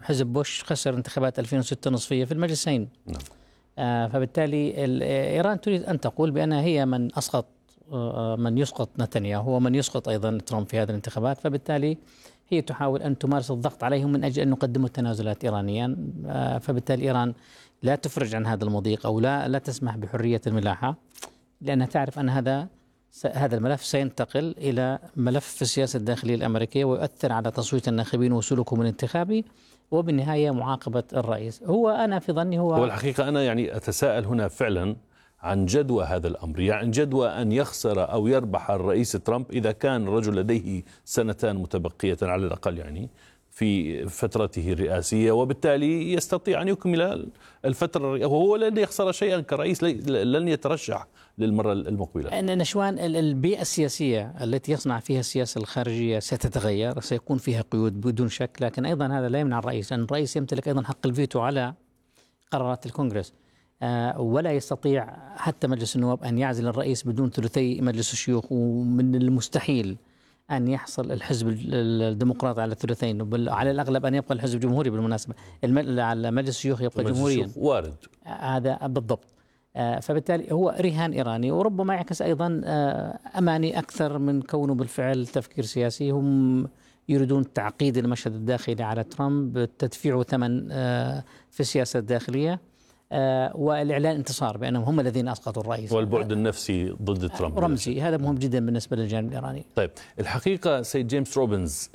حزب بوش خسر انتخابات 2006 نصفية في المجلسين. نعم. فبالتالي إيران تريد أن تقول بأنها هي من أسقط من يسقط نتنياهو ومن يسقط أيضا ترامب في هذه الانتخابات، فبالتالي هي تحاول أن تمارس الضغط عليهم من أجل أن يقدموا التنازلات إيرانيا. فبالتالي إيران لا تفرج عن هذا المضيق أو لا تسمح بحرية الملاحة، لأنها تعرف أن هذا الملف سينتقل إلى ملف في السياسة الداخلية الأمريكية ويؤثر على تصويت الناخبين وسلوكهم الانتخابي وبالنهاية معاقبة الرئيس. أنا في ظني هو الحقيقة أنا يعني أتساءل هنا فعلا عن جدوى هذا الأمر، يعني جدوى أن يخسر أو يربح الرئيس ترامب إذا كان الرجل لديه 2 سنين متبقية على الأقل يعني في فترته الرئاسية، وبالتالي يستطيع أن يكمل الفترة، وهو لن يخسر شيئا كرئيس، لن يترشح للمرة المقبلة. أن نشوان البيئة السياسية التي يصنع فيها السياسة الخارجية ستتغير، سيكون فيها قيود بدون شك، لكن أيضا هذا لا يمنع الرئيس، لأن الرئيس يمتلك أيضا حق الفيتو على قرارات الكونغرس، ولا يستطيع حتى مجلس النواب أن يعزل الرئيس بدون ثلثي مجلس الشيوخ، ومن المستحيل أن يحصل الحزب الديمقراطي على الثلثين، على الأغلب أن يبقى الحزب الجمهوري بالمناسبة، على مجلس الشيوخ يبقى جمهوريا، وارد هذا بالضبط. فبالتالي هو رهان إيراني، وربما يعكس أيضا أماني أكثر من كونه بالفعل تفكير سياسي. هم يريدون تعقيد المشهد الداخلي على ترامب، تدفيعه ثمن في السياسة الداخلية، والإعلان انتصار بأنهم هم الذين أسقطوا الرئيس، والبعد النفسي ضد ترامب رمزي. هذا مهم جدا بالنسبة للجانب الإيراني. طيب الحقيقة سيد جيمس روبنز،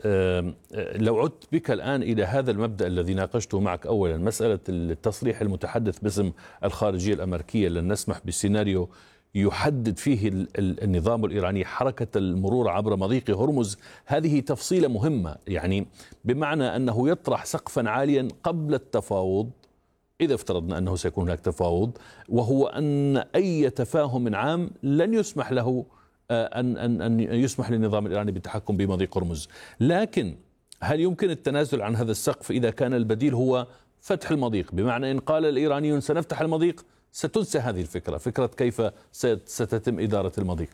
لو عدت بك الآن إلى هذا المبدأ الذي ناقشته معك أولا، مسألة التصريح المتحدث باسم الخارجية الأمريكية لن نسمح بسيناريو يحدد فيه النظام الإيراني حركة المرور عبر مضيق هرمز، هذه تفصيلة مهمة، يعني بمعنى أنه يطرح سقفا عاليا قبل التفاوض، إذا افترضنا أنه سيكون هناك تفاوض، وهو أن أي تفاهم عام لن يسمح له أن يسمح للنظام الإيراني بالتحكم بمضيق هرمز. لكن هل يمكن التنازل عن هذا السقف إذا كان البديل هو فتح المضيق؟ بمعنى إن قال الإيرانيون سنفتح المضيق ستنسى هذه الفكرة، فكرة كيف ستتم إدارة المضيق.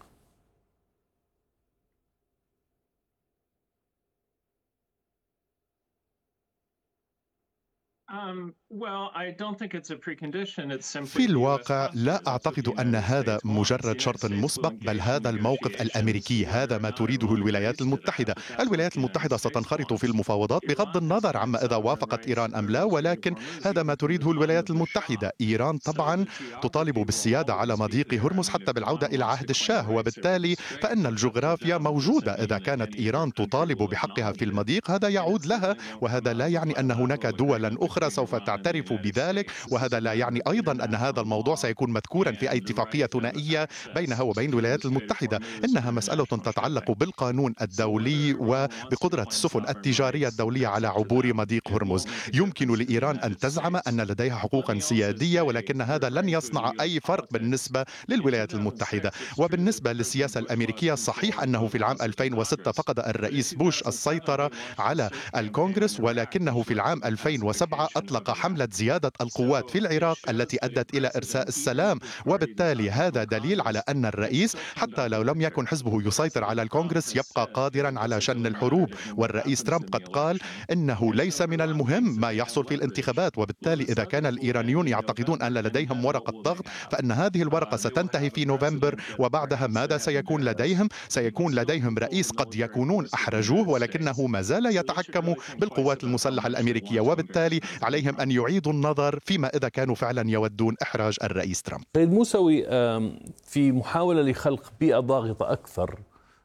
في الواقع لا أعتقد أن هذا مجرد شرط مسبق، بل هذا الموقف الأمريكي، هذا ما تريده الولايات المتحدة. الولايات المتحدة ستنخرط في المفاوضات بغض النظر عما إذا وافقت إيران أم لا، ولكن هذا ما تريده الولايات المتحدة. إيران طبعا تطالب بالسيادة على مضيق هرمز حتى بالعودة إلى عهد الشاه، وبالتالي فإن الجغرافيا موجودة. إذا كانت إيران تطالب بحقها في المضيق هذا يعود لها، وهذا لا يعني أن هناك دولا أخرى سوف تعترف بذلك، وهذا لا يعني أيضا أن هذا الموضوع سيكون مذكورا في أي اتفاقية ثنائية بينها وبين الولايات المتحدة. إنها مسألة تتعلق بالقانون الدولي وبقدرة السفن التجارية الدولية على عبور مضيق هرمز. يمكن لإيران أن تزعم أن لديها حقوقا سيادية، ولكن هذا لن يصنع أي فرق بالنسبة للولايات المتحدة. وبالنسبة للسياسة الأمريكية، صحيح أنه في العام 2006 فقد الرئيس بوش السيطرة على الكونغرس، ولكنه في العام 2007 أطلق حملة زيادة القوات في العراق التي أدت إلى إرساء السلام، وبالتالي هذا دليل على أن الرئيس حتى لو لم يكن حزبه يسيطر على الكونغرس يبقى قادرا على شن الحروب. والرئيس ترامب قد قال إنه ليس من المهم ما يحصل في الانتخابات، وبالتالي إذا كان الإيرانيون يعتقدون أن لديهم ورقة ضغط فإن هذه الورقة ستنتهي في نوفمبر، وبعدها ماذا سيكون لديهم؟ سيكون لديهم رئيس قد يكونون أحرجوه ولكنه ما زال يتحكم بالقوات المسلحة الأمريكية، وبالتالي عليهم أن يعيدوا النظر فيما إذا كانوا فعلا يودون إحراج الرئيس ترامب. سيد موسوي، في محاولة لخلق بيئة ضاغطة أكثر،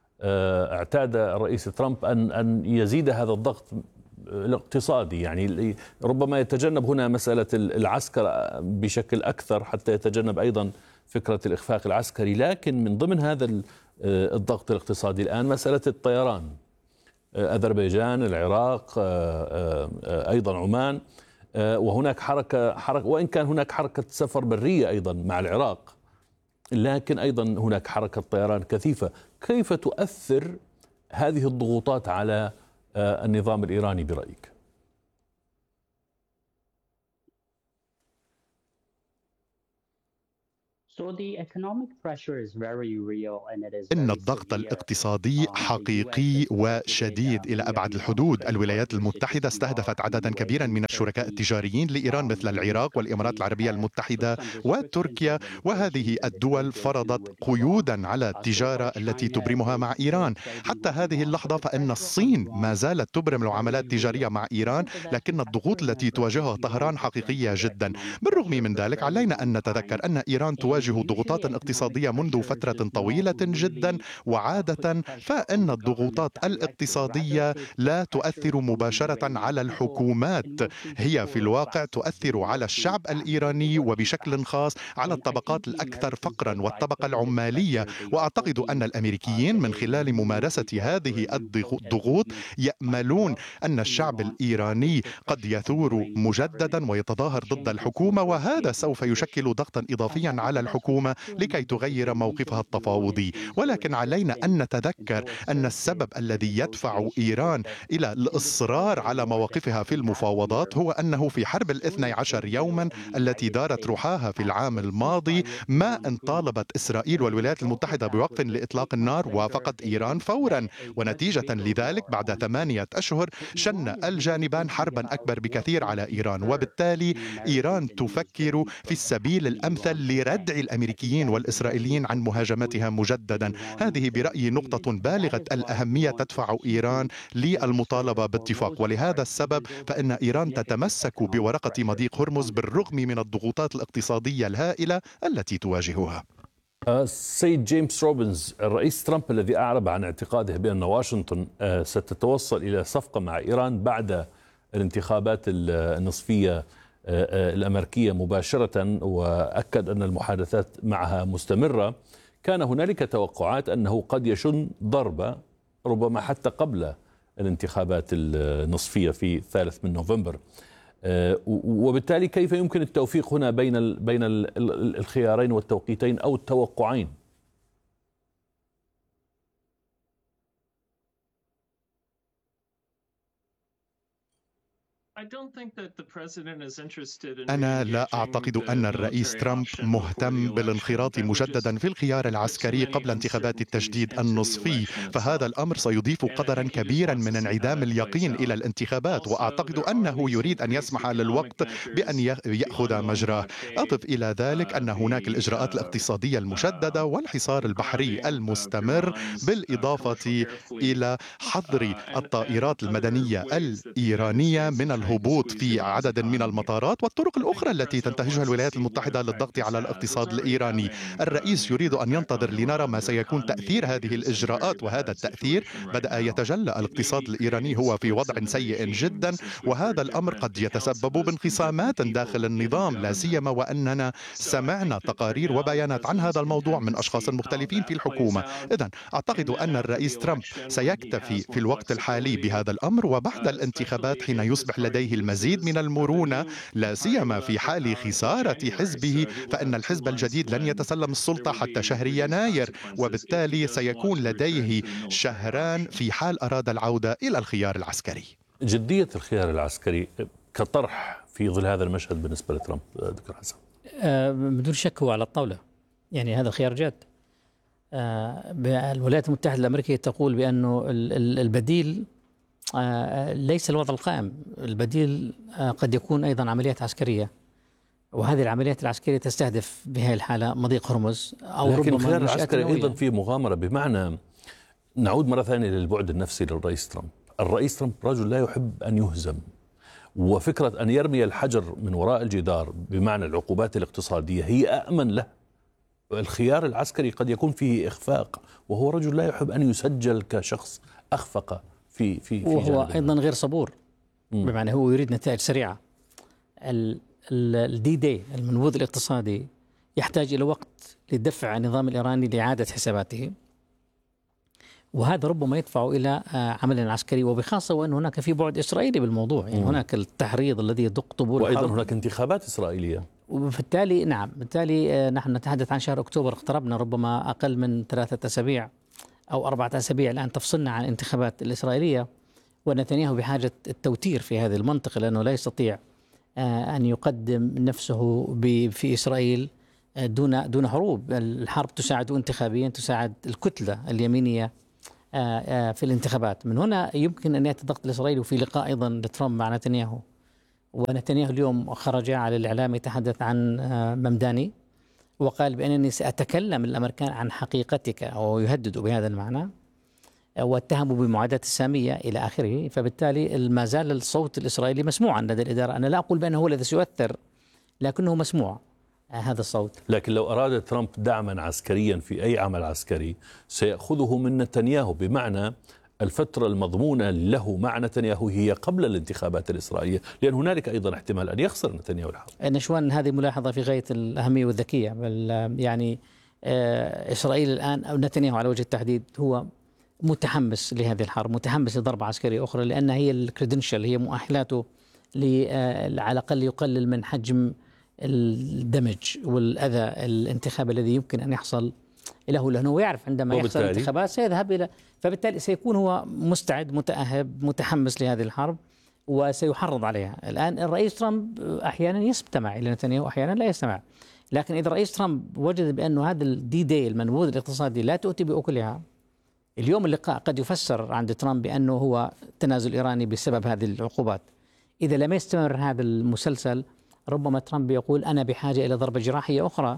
اعتاد الرئيس ترامب أن يزيد هذا الضغط الاقتصادي، يعني ربما يتجنب هنا مسألة العسكر بشكل أكثر حتى يتجنب أيضا فكرة الإخفاق العسكري، لكن من ضمن هذا الضغط الاقتصادي الآن مسألة الطيران، أذربيجان، العراق، أيضا عمان، وهناك حركة وإن كان هناك حركة سفر برية أيضا مع العراق، لكن أيضا هناك حركة طيران كثيفة. كيف تؤثر هذه الضغوطات على النظام الإيراني برأيك؟ إن الضغط الاقتصادي حقيقي وشديد إلى أبعد الحدود. الولايات المتحدة استهدفت عددا كبيرا من الشركاء التجاريين لإيران مثل العراق والإمارات العربية المتحدة وتركيا، وهذه الدول فرضت قيودا على التجارة التي تبرمها مع إيران. حتى هذه اللحظة فإن الصين ما زالت تبرم معاملات تجارية مع إيران، لكن الضغوط التي تواجهها طهران حقيقية جدا. بالرغم من ذلك علينا أن نتذكر أن إيران تواجه ضغوطات اقتصادية منذ فترة طويلة جدا، وعادة فإن الضغوطات الاقتصادية لا تؤثر مباشرة على الحكومات، هي في الواقع تؤثر على الشعب الإيراني وبشكل خاص على الطبقات الأكثر فقرا والطبقة العمالية. وأعتقد أن الأمريكيين من خلال ممارسة هذه الضغوط يأملون أن الشعب الإيراني قد يثور مجددا ويتظاهر ضد الحكومة، وهذا سوف يشكل ضغطا إضافيا على الحكومة لكي تغير موقفها التفاوضي. ولكن علينا أن نتذكر أن السبب الذي يدفع إيران إلى الإصرار على مواقفها في المفاوضات هو أنه في حرب 12 يوما التي دارت رحاها في العام الماضي، ما إن طالبت إسرائيل والولايات المتحدة بوقف لإطلاق النار وافقت إيران فورا، ونتيجة لذلك بعد 8 أشهر شن الجانبان حربا أكبر بكثير على إيران. وبالتالي إيران تفكر في السبيل الأمثل لردع الأمريكيين والإسرائيليين عن مهاجمتها مجددا. هذه برأيي نقطة بالغة الأهمية تدفع إيران للمطالبة باتفاق، ولهذا السبب فإن إيران تتمسك بورقة مضيق هرمز بالرغم من الضغوطات الاقتصادية الهائلة التي تواجهها. سيد جيمس روبنز، الرئيس ترامب الذي أعرب عن اعتقاده بأن واشنطن ستتوصل إلى صفقة مع إيران بعد الانتخابات النصفية الأمريكية مباشرة، وأكد أن المحادثات معها مستمرة، كان هنالك توقعات أنه قد يشن ضربة ربما حتى قبل الانتخابات النصفية في 3 نوفمبر. وبالتالي كيف يمكن التوفيق هنا بين الخيارين والتوقيتين أو التوقعين؟ أنا لا أعتقد أن الرئيس ترامب مهتم بالانخراط مجددا في الخيار العسكري قبل انتخابات التجديد النصفي، فهذا الأمر سيضيف قدرا كبيرا من انعدام اليقين إلى الانتخابات، وأعتقد أنه يريد أن يسمح للوقت بأن يأخذ مجراه. أضف إلى ذلك أن هناك الإجراءات الاقتصادية المشددة والحصار البحري المستمر، بالإضافة إلى حظر الطائرات المدنية الإيرانية من الهبوط في عدد من المطارات والطرق الأخرى التي تنتهجها الولايات المتحدة للضغط على الاقتصاد الإيراني. الرئيس يريد أن ينتظر لنرى ما سيكون تأثير هذه الإجراءات، وهذا التأثير بدأ يتجلى. الاقتصاد الإيراني هو في وضع سيء جدا، وهذا الأمر قد يتسبب بانقسامات داخل النظام، لا سيما وأننا سمعنا تقارير وبيانات عن هذا الموضوع من أشخاص مختلفين في الحكومة. إذن أعتقد أن الرئيس ترامب سيكتفي في الوقت الحالي بهذا الأمر، وبعد الانتخابات حين يصبح لديه المزيد من المرونة، لا سيما في حال خسارة حزبه، فإن الحزب الجديد لن يتسلم السلطة حتى شهر يناير، وبالتالي سيكون لديه شهران في حال أراد العودة إلى الخيار العسكري. جدية الخيار العسكري كطرح في ظل هذا المشهد بالنسبة لترامب دكتور حسن؟ بدون شك هو على الطاولة، يعني هذا خيار جاد. الولايات المتحدة الأمريكية تقول بأنه البديل ليس الوضع القائم، البديل قد يكون أيضا عمليات عسكرية، وهذه العمليات العسكرية تستهدف بهذه الحالة مضيق هرمز أو لكن ربما الخيار العسكري أيضا نووية. في مغامرة، بمعنى نعود مرة ثانية للبعد النفسي للرئيس ترامب. الرئيس ترامب رجل لا يحب أن يهزم، وفكرة أن يرمي الحجر من وراء الجدار بمعنى العقوبات الاقتصادية هي أأمن له. الخيار العسكري قد يكون فيه إخفاق، وهو رجل لا يحب أن يسجل كشخص أخفق في وهو أيضا غير صبور، بمعنى هو يريد نتائج سريعة. الدي دي المنبوذ الاقتصادي يحتاج إلى وقت لدفع النظام الإيراني لإعادة حساباته، وهذا ربما يدفع إلى عمل عسكري، وبخاصة وأن هناك في بعد إسرائيلي بالموضوع، يعني هناك التحريض الذي يدق طبول وأيضا الحرب، هناك انتخابات إسرائيلية، وبالتالي نعم، بالتالي نحن نتحدث عن شهر أكتوبر، اقتربنا ربما أقل من 3 أسابيع أو 4 أسابيع الآن تفصلنا عن الانتخابات الإسرائيلية، ونتنياهو بحاجة التوتير في هذه المنطقة، لأنه لا يستطيع أن يقدم نفسه في إسرائيل دون حروب. الحرب تساعد انتخابيا، تساعد الكتلة اليمينية في الانتخابات. من هنا يمكن أن يأتي الضغط الإسرائيلي. وفي لقاء أيضا لترامب مع نتنياهو، ونتنياهو اليوم خرج على الإعلام يتحدث عن ممداني وقال بأنني سأتكلم الأمريكان عن حقيقتك، أو يهدد بهذا المعنى، واتهموا بمعاداة السامية إلى آخره. فبالتالي ما زال الصوت الإسرائيلي مسموعا لدى الإدارة. أنا لا أقول بأنه هو الذي سيؤثر، لكنه مسموع هذا الصوت. لكن لو أراد ترامب دعما عسكريا في أي عمل عسكري سيأخذه من نتنياهو، بمعنى الفترة المضمونة له مع نتنياهو هي قبل الانتخابات الإسرائيلية، لأن هنالك أيضا احتمال أن يخسر نتنياهو الحرب. نشوان، هذه ملاحظة في غاية الأهمية والذكية. يعني إسرائيل الآن أو نتنياهو على وجه التحديد هو متحمس لهذه الحرب، متحمس لضربة عسكرية أخرى، لأن هي الكريدنشال، هي مؤهلاته على الأقل يقلل من حجم الدمج والأذى الانتخابي الذي يمكن أن يحصل له، لأنه يعرف عندما يخسر الانتخابات سيذهب إلى، فبالتالي سيكون هو مستعد، متأهب، متحمس لهذه الحرب وسيحرض عليها. الآن الرئيس ترامب أحيانا يستمع إلى نتنياهو، أحيانا لا يستمع. لكن إذا الرئيس ترامب وجد بأن هذا الدي داي، المنبوذ الاقتصادي، لا تؤتي بأكلها، اليوم اللقاء قد يفسر عند ترامب بأنه هو تنازل إيراني بسبب هذه العقوبات. إذا لم يستمر هذا المسلسل، ربما ترامب يقول أنا بحاجة إلى ضربة جراحية أخرى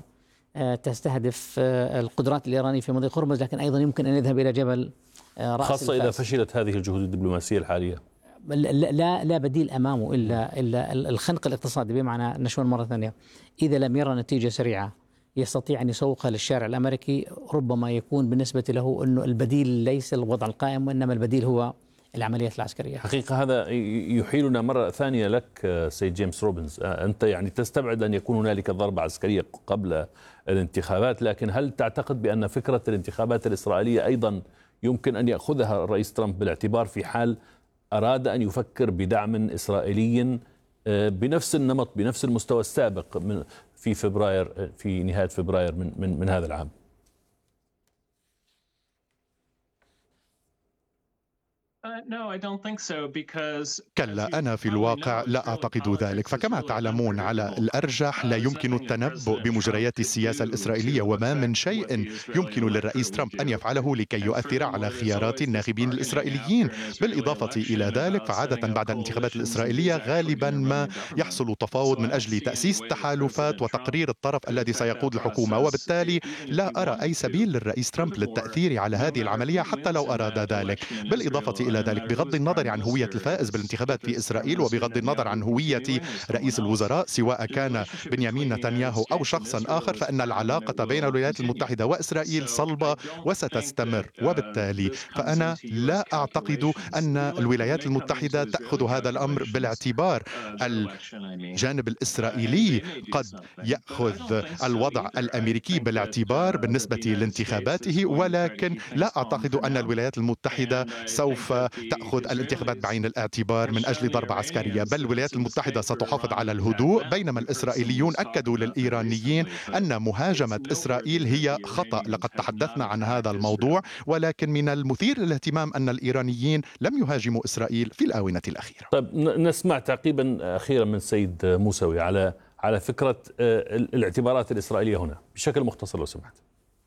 تستهدف القدرات الإيرانية في مضيق هرمز، لكن أيضا يمكن أن يذهب إلى جبل رأس خاصة إذا فشلت هذه الجهود الدبلوماسية الحالية. لا بديل أمامه إلا الخنق الاقتصادي. بمعنى نشوان مرة ثانية، إذا لم يرى نتيجة سريعة يستطيع أن يسوقها للشارع الأمريكي، ربما يكون بالنسبة له أنه البديل ليس الوضع القائم، وإنما البديل هو العمليات العسكرية. حقيقة هذا يحيلنا مرة ثانية لك سيد جيمس روبنز. أنت يعني تستبعد أن يكون هنالك ضربة عسكرية قبل الانتخابات، لكن هل تعتقد بأن فكرة الانتخابات الإسرائيلية أيضا يمكن أن يأخذها الرئيس ترامب بالاعتبار في حال أراد أن يفكر بدعم إسرائيلي بنفس النمط، بنفس المستوى السابق في فبراير، في نهاية فبراير من هذا العام؟ كلا، أنا في الواقع لا أعتقد ذلك. فكما تعلمون، على الأرجح لا يمكن التنبؤ بمجريات السياسة الإسرائيلية، وما من شيء يمكن للرئيس ترامب أن يفعله لكي يؤثر على خيارات الناخبين الإسرائيليين. بالإضافة إلى ذلك، فعادة بعد الانتخابات الإسرائيلية غالبا ما يحصل تفاوض من أجل تأسيس تحالفات وتقرير الطرف الذي سيقود الحكومة، وبالتالي لا أرى أي سبيل للرئيس ترامب للتأثير على هذه العملية حتى لو أراد ذلك. بالإضافة إلى ذلك، بغض النظر عن هوية الفائز بالانتخابات في إسرائيل، وبغض النظر عن هوية رئيس الوزراء سواء كان بنيامين نتنياهو أو شخصا آخر، فإن العلاقة بين الولايات المتحدة وإسرائيل صلبة وستستمر. وبالتالي فأنا لا أعتقد أن الولايات المتحدة تأخذ هذا الأمر بالاعتبار. الجانب الإسرائيلي قد يأخذ الوضع الأمريكي بالاعتبار بالنسبة لانتخاباته، ولكن لا أعتقد أن الولايات المتحدة سوف تأخذ الانتخابات بعين الاعتبار من أجل ضربة عسكرية. بل الولايات المتحدة ستحافظ على الهدوء، بينما الإسرائيليون أكدوا للإيرانيين أن مهاجمة إسرائيل هي خطأ. لقد تحدثنا عن هذا الموضوع، ولكن من المثير للاهتمام أن الإيرانيين لم يهاجموا إسرائيل في الآونة الأخيرة. طيب، نسمع تعقيبا أخيرا من سيد موسوي على فكرة الاعتبارات الإسرائيلية هنا بشكل مختصر لو سمحت.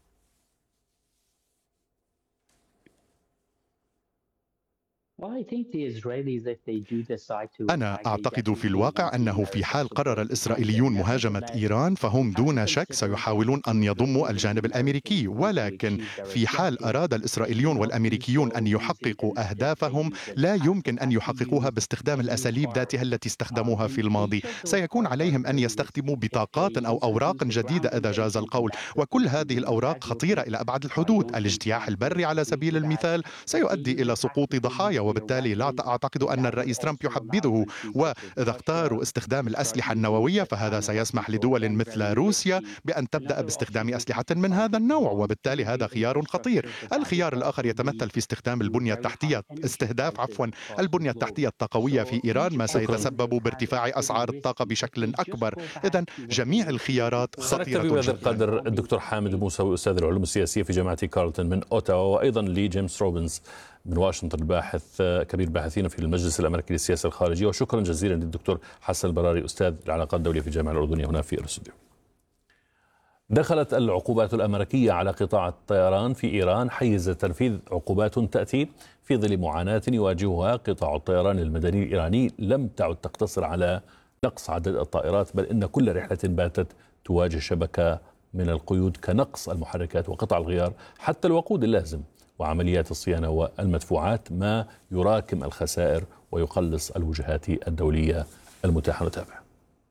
أنا أعتقد في الواقع أنه في حال قرر الإسرائيليون مهاجمة إيران، فهم دون شك سيحاولون أن يضموا الجانب الأمريكي. ولكن في حال أراد الإسرائيليون والأمريكيون أن يحققوا أهدافهم، لا يمكن أن يحققوها باستخدام الأساليب ذاتها التي استخدموها في الماضي. سيكون عليهم أن يستخدموا بطاقات أو أوراق جديدة إذا جاز القول، وكل هذه الأوراق خطيرة إلى أبعد الحدود. الاجتياح البري على سبيل المثال سيؤدي إلى سقوط ضحايا، وبالتالي لا أعتقد أن الرئيس ترامب يحبذه. وإذا اختاروا استخدام الأسلحة النووية، فهذا سيسمح لدول مثل روسيا بأن تبدأ باستخدام أسلحة من هذا النوع، وبالتالي هذا خيار خطير. الخيار الآخر يتمثل في استخدام البنية التحتية، استهداف البنية التحتية الطاقوية في إيران، ما سيتسبب بارتفاع أسعار الطاقة بشكل أكبر. إذن جميع الخيارات خطيرة بهذا جدا. القدر الدكتور حامد الموسوي، أستاذ العلوم السياسية في جامعة كارلتون من أوتاوا، وأيضا لجيمس روبنز من واشنطن، الباحث كبير باحثين في المجلس الأمريكي للسياسة الخارجية. وشكرا جزيلا للدكتور حسن البراري، أستاذ العلاقات الدولية في الجامعة الأردنية هنا في الاستوديو. دخلت العقوبات الأمريكية على قطاع الطيران في إيران حيز تنفيذ عقوبات تأتي في ظل معاناة يواجهها قطاع الطيران المدني الإيراني لم تعد تقتصر على نقص عدد الطائرات، بل إن كل رحلة باتت تواجه شبكة من القيود كنقص المحركات وقطع الغيار حتى الوقود اللازم وعمليات الصيانة والمدفوعات، ما يراكم الخسائر ويقلص الوجهات الدولية المتاحة. نتابع.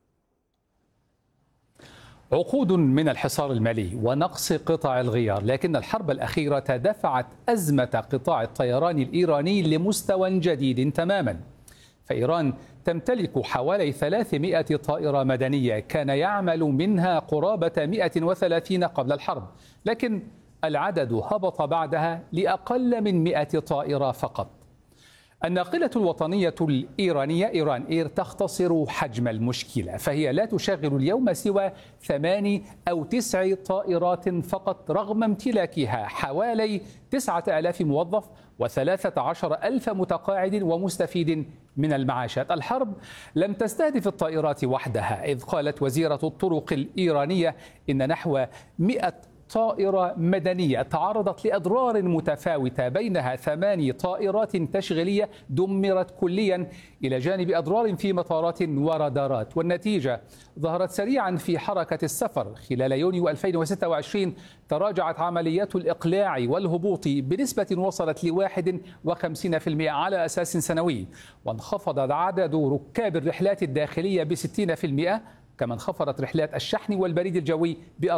عقود من الحصار المالي ونقص قطع الغيار، لكن الحرب الأخيرة دفعت أزمة قطاع الطيران الإيراني لمستوى جديد تماما. فإيران تمتلك حوالي 300 طائرة مدنية كان يعمل منها قرابة 130 قبل الحرب، لكن العدد هبط بعدها لأقل من 100 طائرة فقط. الناقلة الوطنية الإيرانية إيران إير تختصر حجم المشكلة، فهي لا تشغل اليوم سوى 8 أو 9 طائرات فقط، رغم امتلاكها حوالي 9000 موظف و13,000 متقاعد ومستفيد من المعاشات. الحرب لم تستهدف الطائرات وحدها، إذ قالت وزيرة الطرق الإيرانية إن نحو 100 طائرة مدنية تعرضت لأضرار متفاوتة، بينها 8 طائرات تشغيلية دمرت كليا، إلى جانب أضرار في مطارات ورادارات. والنتيجة ظهرت سريعا في حركة السفر. خلال يونيو 2026 تراجعت عمليات الإقلاع والهبوط بنسبة وصلت ل 51% على أساس سنوي، وانخفض عدد ركاب الرحلات الداخلية ب60%، كما انخفضت رحلات الشحن والبريد الجوي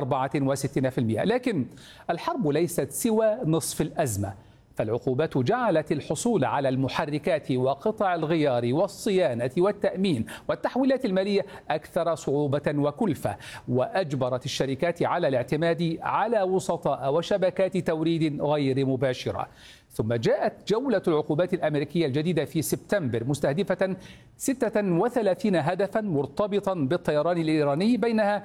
ب64%. لكن الحرب ليست سوى نصف الأزمة، فالعقوبات جعلت الحصول على المحركات وقطع الغيار والصيانة والتأمين والتحويلات المالية أكثر صعوبة وكلفة، وأجبرت الشركات على الاعتماد على وسطاء وشبكات توريد غير مباشرة. ثم جاءت جولة العقوبات الأمريكية الجديدة في سبتمبر مستهدفة 36 هدفا مرتبطا بالطيران الإيراني، بينها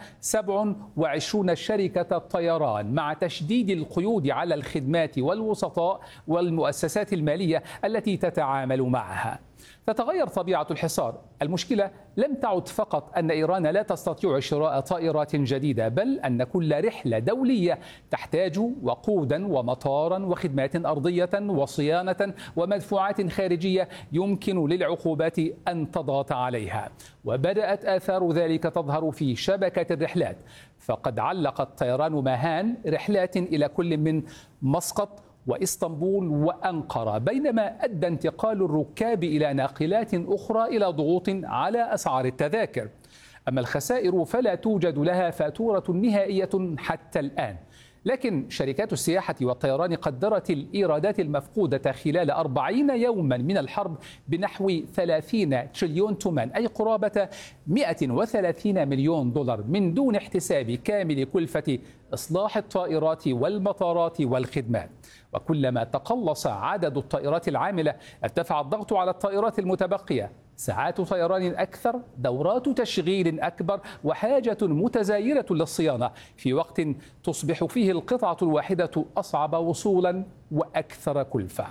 27 شركة طيران، مع تشديد القيود على الخدمات والوسطاء والمؤسسات المالية التي تتعامل معها. تتغير طبيعة الحصار. المشكلة لم تعد فقط أن إيران لا تستطيع شراء طائرات جديدة، بل أن كل رحلة دولية تحتاج وقودا ومطارا وخدمات أرضية وصيانة ومدفوعات خارجية يمكن للعقوبات أن تضغط عليها. وبدأت آثار ذلك تظهر في شبكة الرحلات، فقد علق الطيران مهان رحلات إلى كل من مسقط وإسطنبول وأنقرة، بينما أدى انتقال الركاب إلى ناقلات أخرى إلى ضغوط على أسعار التذاكر. أما الخسائر فلا توجد لها فاتورة نهائية حتى الآن، لكن شركات السياحة والطيران قدرت الإيرادات المفقودة خلال 40 يوما من الحرب بنحو 30 تريليون تومان، أي قرابة 130 مليون دولار، من دون احتساب كامل كلفة إصلاح الطائرات والمطارات والخدمات. وكلما تقلص عدد الطائرات العاملة ارتفع الضغط على الطائرات المتبقية، ساعات طيران أكثر، دورات تشغيل أكبر، وحاجة متزايدة للصيانة في وقت تصبح فيه القطعة الواحدة أصعب وصولا وأكثر كلفة.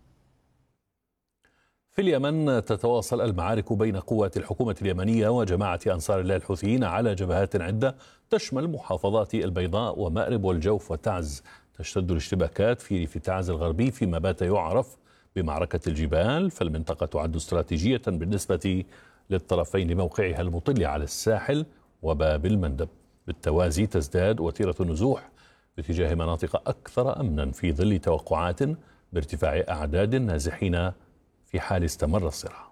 في اليمن تتواصل المعارك بين قوات الحكومة اليمنية وجماعة أنصار الله الحوثيين على جبهات عدة تشمل محافظات البيضاء ومأرب والجوف وتعز. تشتد الاشتباكات في ريف تعز الغربي فيما بات يعرف بمعركة الجبال، فالمنطقة تعد استراتيجية بالنسبة للطرفين لموقعها المطل على الساحل وباب المندب. بالتوازي تزداد وتيرة النزوح باتجاه مناطق أكثر أمنا في ظل توقعات بارتفاع أعداد النازحين في حال استمر الصراع.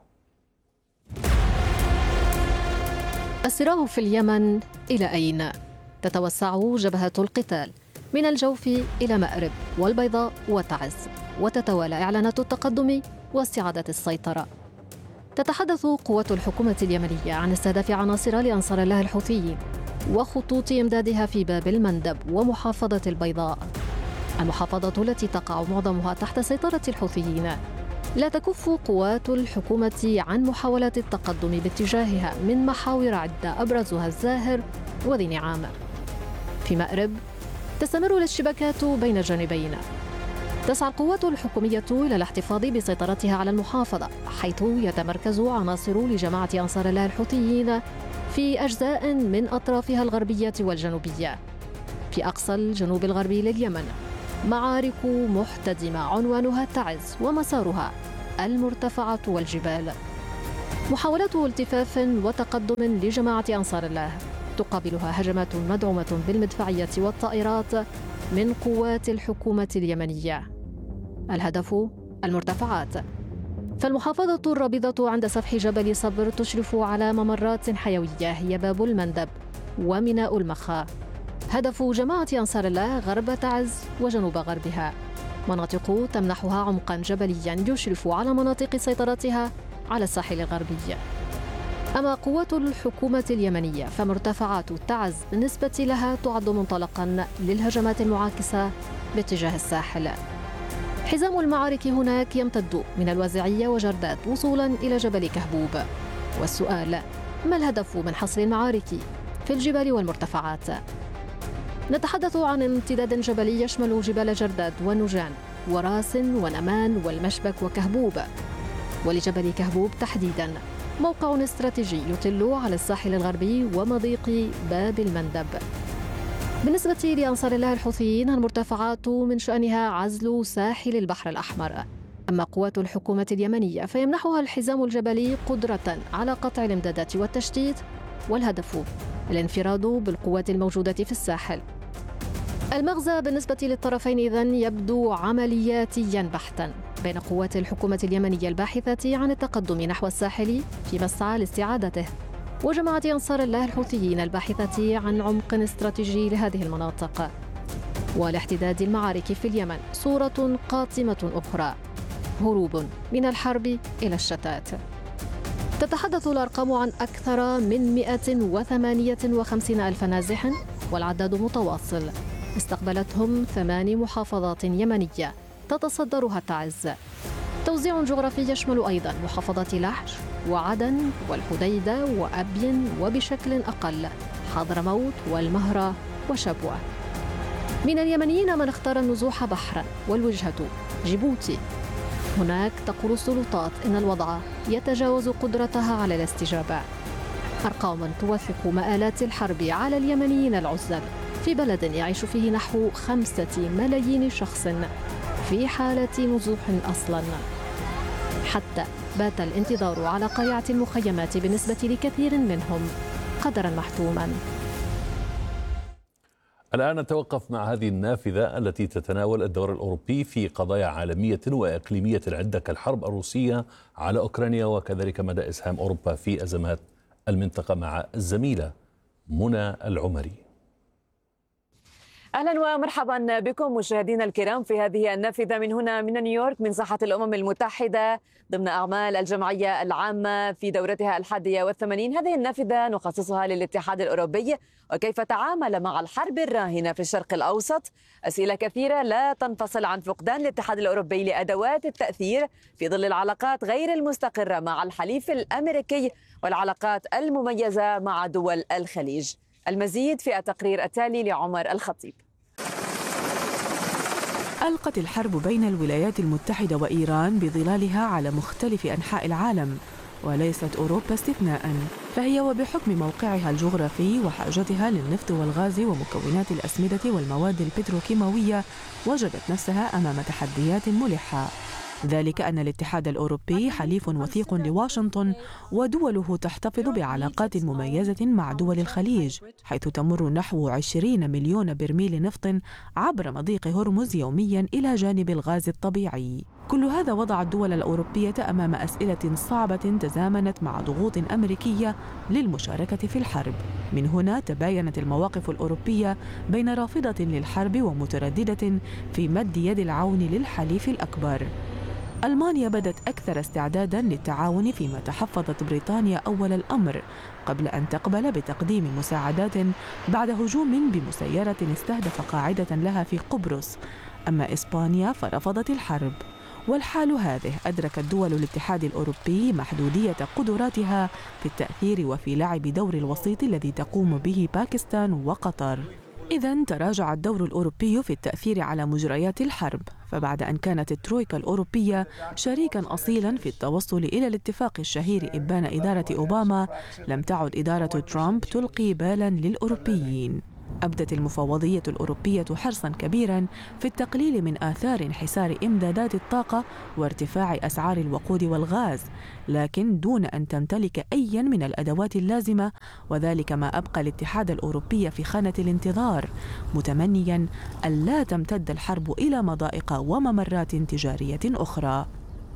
الصراع في اليمن إلى أين؟ تتوسع جبهات القتال من الجوف إلى مأرب والبيضاء وتعز، وتتوالى إعلانات التقدم واستعادة السيطرة. تتحدث قوات الحكومة اليمنية عن استهداف عناصر لأنصار الله الحوثيين وخطوط إمدادها في باب المندب ومحافظة البيضاء، المحافظة التي تقع معظمها تحت سيطرة الحوثيين. لا تكف قوات الحكومة عن محاولات التقدم باتجاهها من محاور عدة أبرزها الزاهر وذي نعام. في مأرب تستمر الاشتباكات بين الجانبين. تسعى القوات الحكومية إلى الاحتفاظ بسيطرتها على المحافظة، حيث يتمركز عناصر لجماعة أنصار الله الحوثيين في أجزاء من أطرافها الغربية والجنوبية. في أقصى الجنوب الغربي لليمن. معارك محتدمة عنوانها تعز ومسارها المرتفعات والجبال. محاولات التفاف وتقدم لجماعة أنصار الله تقابلها هجمات مدعومة بالمدفعية والطائرات من قوات الحكومة اليمنية. الهدف المرتفعات. فالمحافظة الرابضة عند سفح جبل صبر تشرف على ممرات حيوية هي باب المندب وميناء المخا. هدف جماعة أنصار الله غرب تعز وجنوب غربها، مناطق تمنحها عمقا جبليا يشرف على مناطق سيطرتها على الساحل الغربي. أما قوات الحكومة اليمنية فمرتفعات تعز بالنسبة لها تعد منطلقا للهجمات المعاكسة باتجاه الساحل. حزام المعارك هناك يمتد من الوازعية وجردات وصولا إلى جبل كهبوب. والسؤال: ما الهدف من حصر المعارك في الجبال والمرتفعات؟ نتحدث عن امتداد جبلي يشمل جبال جرداد ونجان وراس ونمان والمشبك وكهبوب. ولجبل كهبوب تحديدا موقع استراتيجي يطل على الساحل الغربي ومضيق باب المندب. بالنسبة لأنصار الله الحوثيين المرتفعات من شأنها عزل ساحل البحر الأحمر. أما قوات الحكومة اليمنية فيمنحها الحزام الجبلي قدرة على قطع الإمدادات والتشتيت، والهدف الانفراد بالقوات الموجودة في الساحل. المغزى بالنسبة للطرفين إذن يبدو عملياتيا بحتا بين قوات الحكومة اليمنية الباحثة عن التقدم نحو الساحل في مسعى لاستعادته، وجماعة أنصار الله الحوثيين الباحثة عن عمق استراتيجي لهذه المناطق. ولاحتداد المعارك في اليمن صورة قاتمة أخرى: هروب من الحرب إلى الشتات. تتحدث الأرقام عن أكثر من 158 ألف نازح، والعداد متواصل. استقبلتهم 8 محافظات يمنية تتصدرها تعز. توزيع جغرافي يشمل أيضا محافظات لحج وعدن والحديدة وأبين، وبشكل أقل حضرموت والمهرة وشبوة. من اليمنيين من اختار النزوح بحرا، والوجهة جيبوتي. هناك تقول السلطات إن الوضع يتجاوز قدرتها على الاستجابة. أرقام توثق مآلات الحرب على اليمنيين العزل في بلد يعيش فيه نحو 5 ملايين شخص في حالة نزوح أصلا. حتى بات الانتظار على قريعة المخيمات بالنسبة لكثير منهم قدرا محتوما. الآن نتوقف مع هذه النافذة التي تتناول الدور الأوروبي في قضايا عالمية وإقليمية عدة كالحرب الروسية على أوكرانيا، وكذلك مدى إسهام أوروبا في أزمات المنطقة مع الزميلة منى العمري. أهلا ومرحبا بكم مشاهدينا الكرام في هذه النافذة من هنا من نيويورك من ساحة الأمم المتحدة ضمن أعمال الجمعية العامة في دورتها 81. هذه النافذة نخصصها للاتحاد الأوروبي وكيف تعامل مع الحرب الراهنة في الشرق الأوسط. أسئلة كثيرة لا تنفصل عن فقدان الاتحاد الأوروبي لأدوات التأثير في ظل العلاقات غير المستقرة مع الحليف الأمريكي والعلاقات المميزة مع دول الخليج. المزيد في التقرير التالي لعمر الخطيب. ألقت الحرب بين الولايات المتحدة وإيران بظلالها على مختلف أنحاء العالم، وليست أوروبا استثناء، فهي وبحكم موقعها الجغرافي وحاجتها للنفط والغاز ومكونات الأسمدة والمواد البتروكيماوية وجدت نفسها أمام تحديات ملحة. ذلك أن الاتحاد الأوروبي حليف وثيق لواشنطن، ودوله تحتفظ بعلاقات مميزة مع دول الخليج، حيث تمر نحو 20 مليون برميل نفط عبر مضيق هرمز يومياً إلى جانب الغاز الطبيعي. كل هذا وضع الدول الأوروبية أمام أسئلة صعبة تزامنت مع ضغوط أمريكية للمشاركة في الحرب. من هنا تباينت المواقف الأوروبية بين رافضة للحرب ومترددة في مد يد العون للحليف الأكبر. ألمانيا بدت أكثر استعداداً للتعاون فيما تحفظت بريطانيا أول الأمر قبل أن تقبل بتقديم مساعدات بعد هجوم بمسيرة استهدف قاعدة لها في قبرص. أما إسبانيا فرفضت الحرب. والحال هذه أدركت دول الاتحاد الأوروبي محدودية قدراتها في التأثير وفي لعب دور الوسيط الذي تقوم به باكستان وقطر. إذن تراجع الدور الأوروبي في التأثير على مجريات الحرب، فبعد أن كانت الترويكا الأوروبية شريكاً أصيلاً في التوصل إلى الاتفاق الشهير إبان إدارة أوباما، لم تعد إدارة ترامب تلقي بالاً للأوروبيين. أبدت المفوضية الأوروبية حرصاً كبيراً في التقليل من آثار انحسار إمدادات الطاقة وارتفاع أسعار الوقود والغاز، لكن دون أن تمتلك أياً من الأدوات اللازمة، وذلك ما أبقى الاتحاد الأوروبي في خانة الانتظار، متمنياً ألا تمتد الحرب إلى مضائق وممرات تجارية أخرى.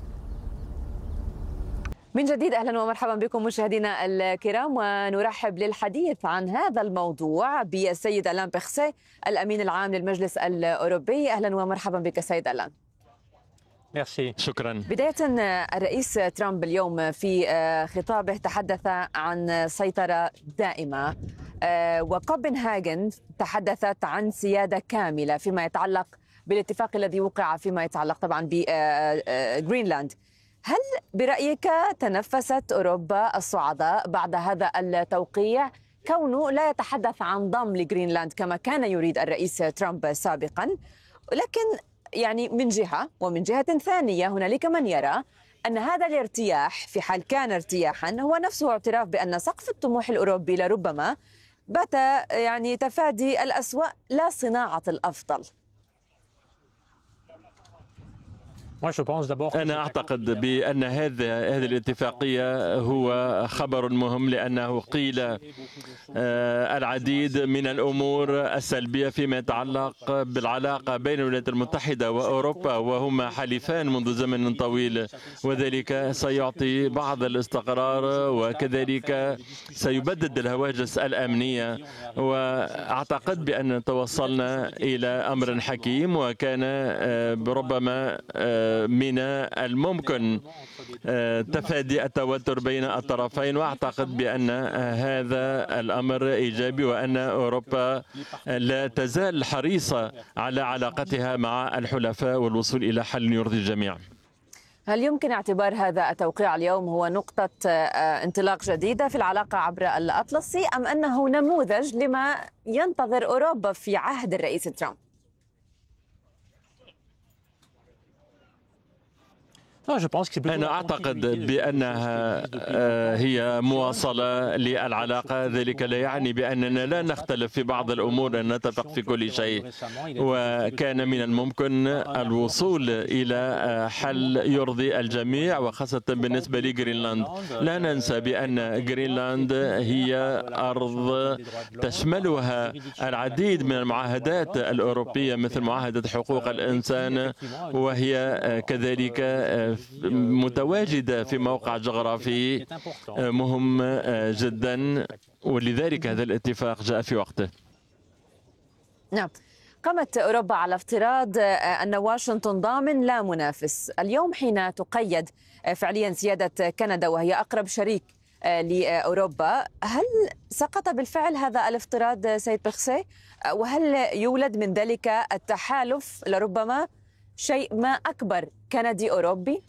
من جديد أهلا ومرحبا بكم مشاهدينا الكرام، ونرحب للحديث عن هذا الموضوع بالسيد ألان بيرسي الأمين العام للمجلس الأوروبي. أهلا ومرحبا بك سيد ألان. ميرسي. شكرا. بداية، الرئيس ترامب اليوم في خطابه تحدث عن سيطرة دائمة، وكوبنهاغن تحدثت عن سيادة كاملة فيما يتعلق بالاتفاق الذي وقع فيما يتعلق طبعا بجرينلاند. هل برأيك تنفست أوروبا الصعداء بعد هذا التوقيع، كونه لا يتحدث عن ضم لجرينلاند كما كان يريد الرئيس ترامب سابقا، لكن يعني من جهة، ومن جهة ثانية هنالك من يرى أن هذا الارتياح في حال كان ارتياحا هو نفسه اعتراف بأن سقف الطموح الأوروبي لربما بات يعني تفادي الأسوأ لا صناعة الأفضل؟ أنا أعتقد بأن هذه الاتفاقية هو خبر مهم، لأنه قيل العديد من الأمور السلبية فيما يتعلق بالعلاقة بين الولايات المتحدة وأوروبا، وهما حليفان منذ زمن طويل، وذلك سيعطي بعض الاستقرار وكذلك سيبدد الهواجس الأمنية. وأعتقد بأن توصلنا إلى أمر حكيم، وكان ربما من الممكن تفادي التوتر بين الطرفين، واعتقد بان هذا الامر ايجابي، وان اوروبا لا تزال حريصه على علاقتها مع الحلفاء والوصول الى حل يرضي الجميع. هل يمكن اعتبار هذا التوقيع اليوم هو نقطة انطلاق جديدة في العلاقة عبر الأطلسي، أم أنه نموذج لما ينتظر أوروبا في عهد الرئيس ترامب؟ أنا أعتقد بأنها هي مواصلة للعلاقة، ذلك لا يعني بأننا لا نختلف في بعض الأمور، أن نتفق في كل شيء، وكان من الممكن الوصول إلى حل يرضي الجميع، وخاصة بالنسبة لجرينلاند. لا ننسى بأن جرينلاند هي أرض تشملها العديد من المعاهدات الأوروبية مثل معاهدة حقوق الإنسان، وهي كذلك متواجدة في موقع جغرافي مهم جدا، ولذلك هذا الاتفاق جاء في وقته. نعم، قامت أوروبا على افتراض أن واشنطن ضامن لا منافس. اليوم حين تقيد فعليا سيادة كندا وهي أقرب شريك لأوروبا، هل سقط بالفعل هذا الافتراض سيد بيرسي؟ وهل يولد من ذلك التحالف لربما شيء ما أكبر كندي أوروبي؟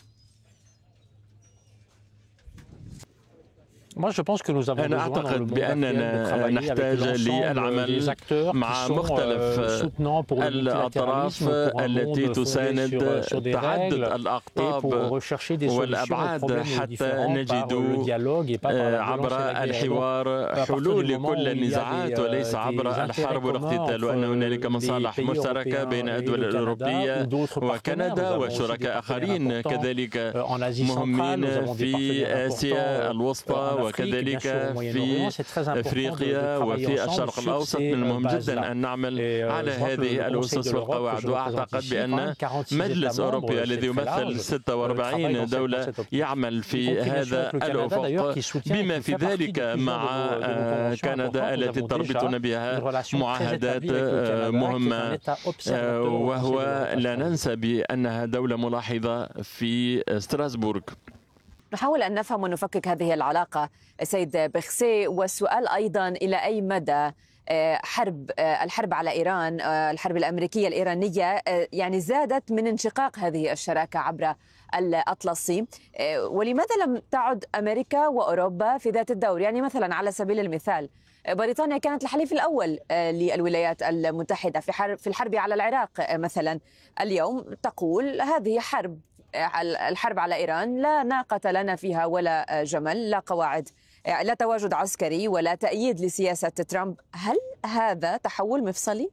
أنا أعتقد بأننا نحتاج للعمل مع مختلف الأطراف التي تساند تعدد الأقطاب والأبعاد حتى نجد عبر الحوار حلول لكل النزاعات، وليس عبر الحرب والاقتتال، وأن هنالك مصالح مشتركة بين الدول الأوروبية وكندا وشركاء آخرين كذلك مهمين في آسيا الوسطى وكذلك في أفريقيا وفي الشرق الأوسط. من المهم جدا أن نعمل على هذه الأسس والقواعد، وأعتقد بأن مجلس أوروبي الذي يمثل 46 دولة يعمل في هذا الأفق، بما في ذلك مع كندا التي تربطنا بها معاهدات مهمة، وهو لا ننسى بأنها دولة ملاحظة في ستراسبورغ. نحاول أن نفهم ونفكك هذه العلاقة سيد بيرسي، والسؤال أيضا إلى أي مدى الحرب على إيران، الحرب الأمريكية الإيرانية يعني زادت من انشقاق هذه الشراكة عبر الأطلسي، ولماذا لم تعد أمريكا وأوروبا في ذات الدور؟ يعني مثلا على سبيل المثال بريطانيا كانت الحليف الأول للولايات المتحدة في الحرب على العراق مثلا، اليوم تقول هذه الحرب على إيران لا ناقة لنا فيها ولا جمل، لا قواعد لا تواجد عسكري ولا تأييد لسياسة ترامب. هل هذا تحول مفصلي؟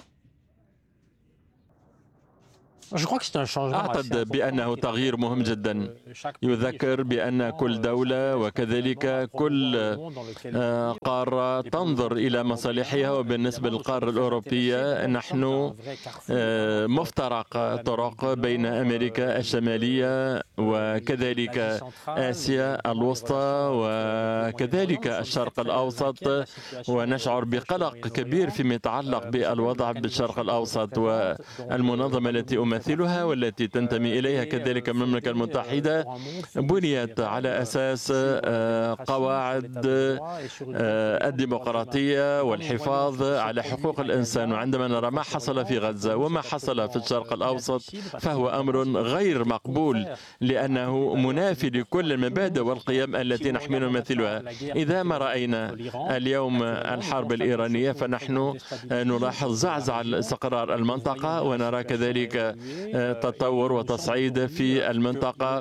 أعتقد بأنه تغيير مهم جدا، يذكر بأن كل دولة وكذلك كل قارة تنظر إلى مصالحها، وبالنسبة للقارة الأوروبية نحن مفترق طرق بين أمريكا الشمالية وكذلك آسيا الوسطى وكذلك الشرق الأوسط، ونشعر بقلق كبير فيما يتعلق بالوضع بالشرق الأوسط. والمنظمة التي مثلها والتي تنتمي إليها كذلك المملكة المتحدة بنيت على أساس قواعد الديمقراطية والحفاظ على حقوق الإنسان. وعندما نرى ما حصل في غزة وما حصل في الشرق الأوسط فهو أمر غير مقبول، لأنه منافي لكل المبادئ والقيم التي نحن نمثلها. إذا ما رأينا اليوم الحرب الإيرانية فنحن نلاحظ زعزعة الاستقرار المنطقة، ونرى كذلك تطور وتصعيد في المنطقة،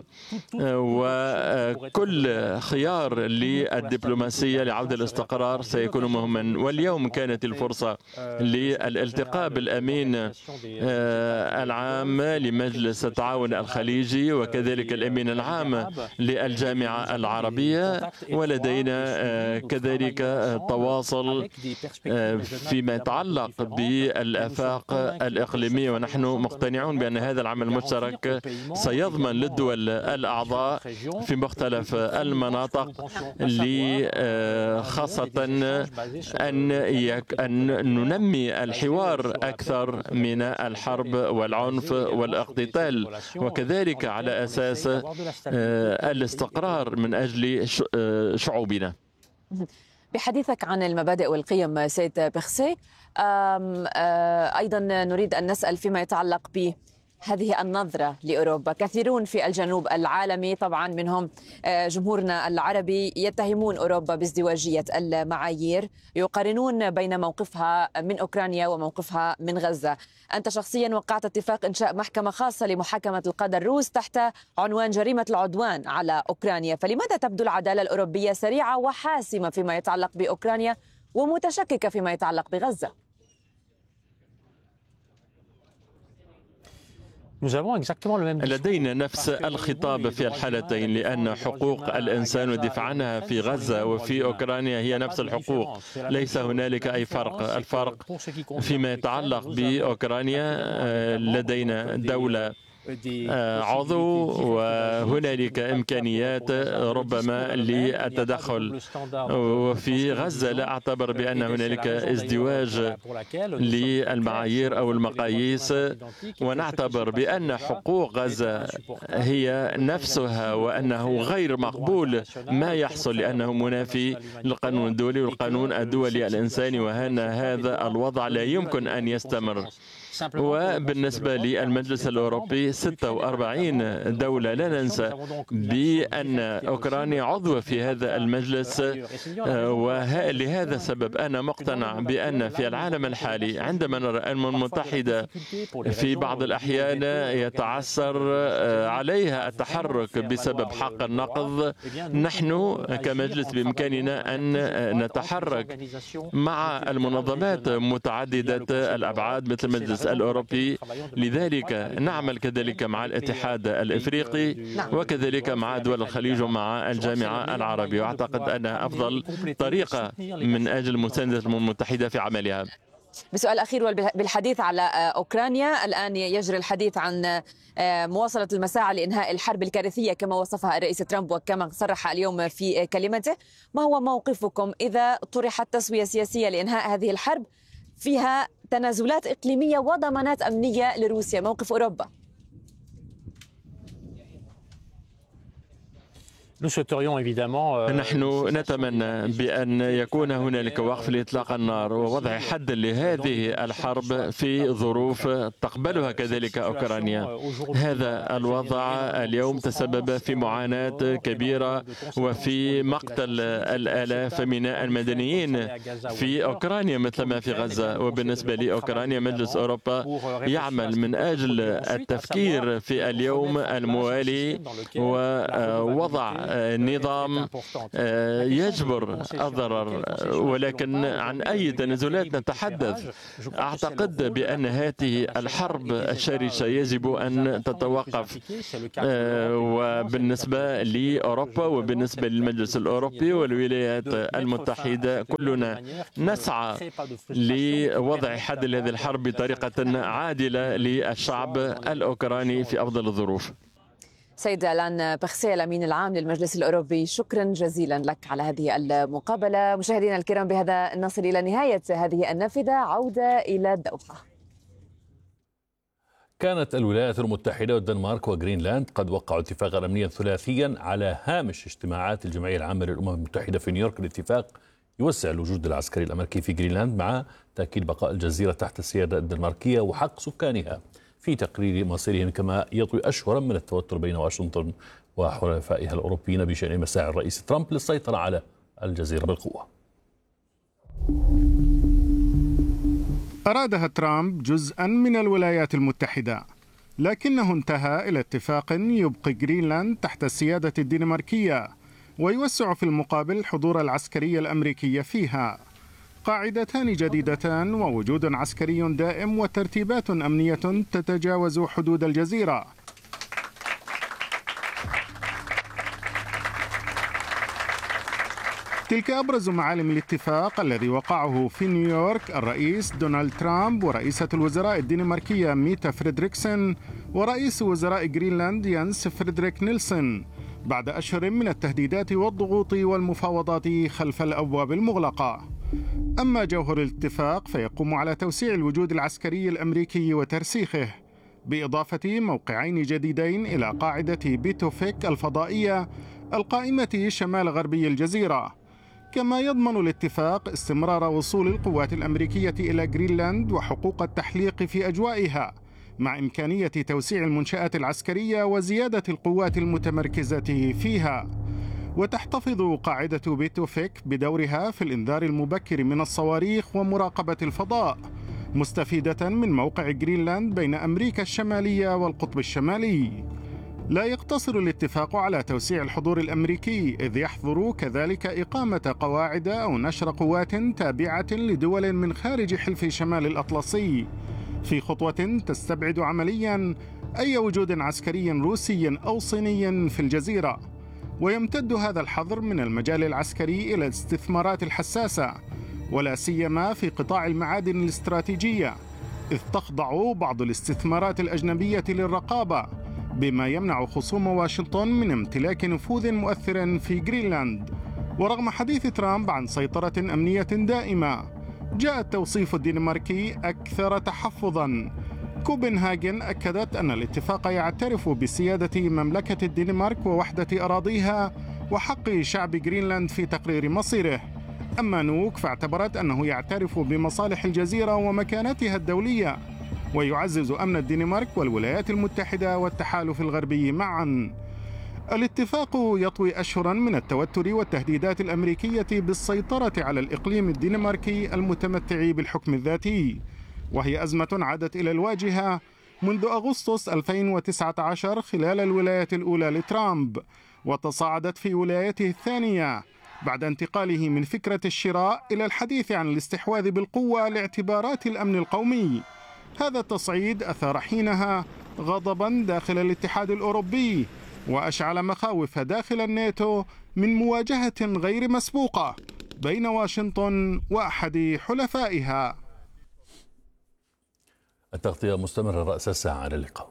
وكل خيار للدبلوماسية لعودة الاستقرار سيكون مهما. واليوم كانت الفرصة للالتقاء بالأمين العام لمجلس التعاون الخليجي وكذلك الأمين العام للجامعة العربية، ولدينا كذلك تواصل فيما يتعلق بالآفاق الإقليمية، ونحن مقتنعون بأن هذا العمل المشترك سيضمن للدول الأعضاء في مختلف المناطق خاصة أن ننمي الحوار أكثر من الحرب والعنف والاقتتال، وكذلك على أساس الاستقرار من أجل شعوبنا. بحديثك عن المبادئ والقيم سيد بخسي، أيضا نريد أن نسأل فيما يتعلق بهذه النظرة لأوروبا. كثيرون في الجنوب العالمي طبعا منهم جمهورنا العربي يتهمون أوروبا بازدواجية المعايير، يقارنون بين موقفها من أوكرانيا وموقفها من غزة. أنت شخصيا وقعت اتفاق إنشاء محكمة خاصة لمحاكمة القادة الروس تحت عنوان جريمة العدوان على أوكرانيا، فلماذا تبدو العدالة الأوروبية سريعة وحاسمة فيما يتعلق بأوكرانيا ومتشككة فيما يتعلق بغزة؟ لدينا نفس الخطاب في الحالتين، لأن حقوق الإنسان والدفاع عنها في غزة وفي أوكرانيا هي نفس الحقوق، ليس هنالك أي فرق. الفرق فيما يتعلق بأوكرانيا لدينا دولة عضو وهنالك إمكانيات ربما للتدخل، وفي غزة لا أعتبر بأن هنالك ازدواج للمعايير أو المقاييس، ونعتبر بأن حقوق غزة هي نفسها وأنه غير مقبول ما يحصل، لأنه منافي للقانون الدولي والقانون الدولي الإنساني، وأن هذا الوضع لا يمكن أن يستمر. وبالنسبة للمجلس الأوروبي 46 دولة، لا ننسى بأن أوكرانيا عضوة في هذا المجلس، ولهذا السبب أنا مقتنع بأن في العالم الحالي عندما نرى الأمم المتحدة في بعض الأحيان يتعثر عليها التحرك بسبب حق النقض، نحن كمجلس بإمكاننا أن نتحرك مع المنظمات متعددة الأبعاد مثل المجلس الأوروبي. لذلك نعمل كذلك مع الاتحاد الإفريقي وكذلك مع دول الخليج ومع الجامعة العربية، وأعتقد أنها أفضل طريقة من أجل مساندة الأمم المتحدة في عملها. بسؤال أخير بالحديث على أوكرانيا، الآن يجري الحديث عن مواصلة المساعي لإنهاء الحرب الكارثية كما وصفها الرئيس ترامب وكما صرح اليوم في كلمته. ما هو موقفكم إذا طرحت تسوية سياسية لإنهاء هذه الحرب فيها تنازلات إقليمية وضمانات أمنية لروسيا؟ موقف أوروبا؟ نحن نتمنى بأن يكون هنالك وقف لإطلاق النار ووضع حد لهذه الحرب في ظروف تقبلها كذلك أوكرانيا. هذا الوضع اليوم تسبب في معاناة كبيرة وفي مقتل الآلاف من المدنيين في أوكرانيا مثل ما في غزة. وبالنسبة لأوكرانيا مجلس أوروبا يعمل من أجل التفكير في اليوم الموالي ووضع نظام يجبر الضرر، ولكن عن أي تنازلات نتحدث؟ أعتقد بأن هذه الحرب الشرسة يجب أن تتوقف، وبالنسبة لأوروبا وبالنسبة للمجلس الأوروبي والولايات المتحدة كلنا نسعى لوضع حد لهذه الحرب بطريقة عادلة للشعب الأوكراني في أفضل الظروف. سيد ألان بخسي الأمين العام للمجلس الأوروبي، شكرا جزيلا لك على هذه المقابلة. مشاهدينا الكرام، بهذا نصل إلى نهاية هذه النافذة. عودة إلى الدوحة. كانت الولايات المتحدة والدنمارك وغرينلاند قد وقعوا اتفاقا أمنيا ثلاثيا على هامش اجتماعات الجمعية العامة للأمم المتحدة في نيويورك. الاتفاق يوسع الوجود العسكري الأمريكي في غرينلاند مع تأكيد بقاء الجزيرة تحت السيادة الدنماركية وحق سكانها في تقرير مصيرهم، كما يطوي أشهرا من التوتر بين واشنطن وحلفائها الأوروبيين بشأن مساعي الرئيس ترامب للسيطرة على الجزيرة بالقوة. أرادها ترامب جزءا من الولايات المتحدة، لكنه انتهى إلى اتفاق يبقي غرينلاند تحت السيادة الدنماركية ويوسع في المقابل الحضور العسكري الأمريكي فيها. قاعدتان جديدتان ووجود عسكري دائم وترتيبات أمنية تتجاوز حدود الجزيرة. تلك أبرز معالم الاتفاق الذي وقعه في نيويورك الرئيس دونالد ترامب ورئيسة الوزراء الدنماركية ميتا فريدريكسن ورئيس وزراء غرينلاند يانس فريدريك نيلسون بعد أشهر من التهديدات والضغوط والمفاوضات خلف الأبواب المغلقة. أما جوهر الاتفاق فيقوم على توسيع الوجود العسكري الأمريكي وترسيخه، بإضافة موقعين جديدين إلى قاعدة بيتوفيك الفضائية القائمة شمال غربي الجزيرة. كما يضمن الاتفاق استمرار وصول القوات الأمريكية إلى غرينلاند وحقوق التحليق في أجوائها، مع إمكانية توسيع المنشآت العسكرية وزيادة القوات المتمركزة فيها. وتحتفظ قاعدة بيتوفيك بدورها في الإنذار المبكر من الصواريخ ومراقبة الفضاء، مستفيدة من موقع غرينلاند بين أمريكا الشمالية والقطب الشمالي. لا يقتصر الاتفاق على توسيع الحضور الأمريكي، إذ يحظر كذلك إقامة قواعد أو نشر قوات تابعة لدول من خارج حلف شمال الأطلسي، في خطوة تستبعد عمليا أي وجود عسكري روسي أو صيني في الجزيرة. ويمتد هذا الحظر من المجال العسكري إلى الاستثمارات الحساسة، ولا سيما في قطاع المعادن الاستراتيجية، إذ تخضع بعض الاستثمارات الأجنبية للرقابة، بما يمنع خصوم واشنطن من امتلاك نفوذ مؤثر في غرينلاند. ورغم حديث ترامب عن سيطرة أمنية دائمة، جاء التوصيف الدنماركي أكثر تحفظاً. كوبنهاجن أكدت أن الاتفاق يعترف بسيادة مملكة الدنمارك ووحدة أراضيها وحق شعب غرينلاند في تقرير مصيره. أما نوك فاعتبرت أنه يعترف بمصالح الجزيرة ومكانتها الدولية، ويعزز أمن الدنمارك والولايات المتحدة والتحالف الغربي معاً. الاتفاق يطوي أشهراً من التوتر والتهديدات الأمريكية بالسيطرة على الإقليم الدنماركي المتمتع بالحكم الذاتي، وهي أزمة عادت إلى الواجهة منذ أغسطس 2019 خلال الولاية الأولى لترامب، وتصاعدت في ولايته الثانية بعد انتقاله من فكرة الشراء إلى الحديث عن الاستحواذ بالقوة لاعتبارات الأمن القومي. هذا التصعيد أثار حينها غضباً داخل الاتحاد الأوروبي، وأشعل مخاوف داخل الناتو من مواجهة غير مسبوقة بين واشنطن وأحد حلفائها. التغطية مستمرة رأس الساعة. على اللقاء.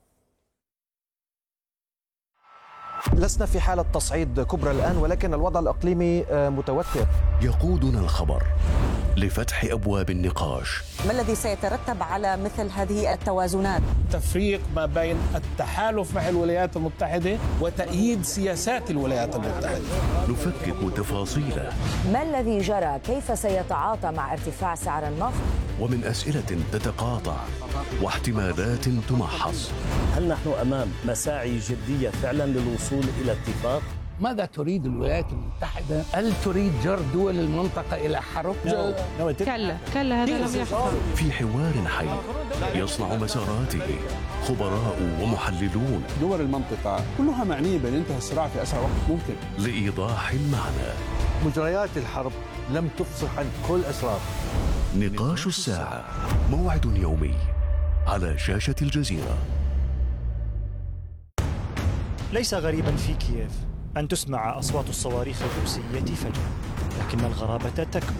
لسنا في حالة تصعيد كبرى الآن، ولكن الوضع الإقليمي متوتر. يقودنا الخبر لفتح أبواب النقاش. ما الذي سيترتب على مثل هذه التوازنات؟ تفريق ما بين التحالف مع الولايات المتحدة وتأييد سياسات الولايات المتحدة. نفكك تفاصيله. ما الذي جرى؟ كيف سيتعاطى مع ارتفاع سعر النفط؟ ومن أسئلة تتقاطع واحتمالات تمحص. هل نحن أمام مساعي جدية فعلا للوصول إلى اتفاق؟ ماذا تريد الولايات المتحدة؟ هل تريد جر دول المنطقة إلى حرب؟ كلا هذا لم يحصل. في حوار حي يصنع مساراته خبراء ومحللون دول المنطقة كلها معنية بأن ينتهي الصراع في أسرع وقت ممكن. لإيضاح المعنى. مجريات الحرب لم تفصح عن كل أسرار. نقاش الساعة، موعد يومي على شاشة الجزيرة. ليس غريبا في كييف أن تسمع أصوات الصواريخ الروسية فجأة، لكن الغرابة تكمن